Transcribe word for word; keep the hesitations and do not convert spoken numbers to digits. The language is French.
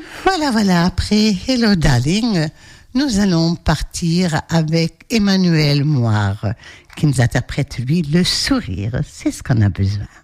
Voilà, voilà, après Hello Darling, nous allons partir avec Emmanuel Moire, qui nous interprète, lui, le sourire. C'est ce qu'on a besoin.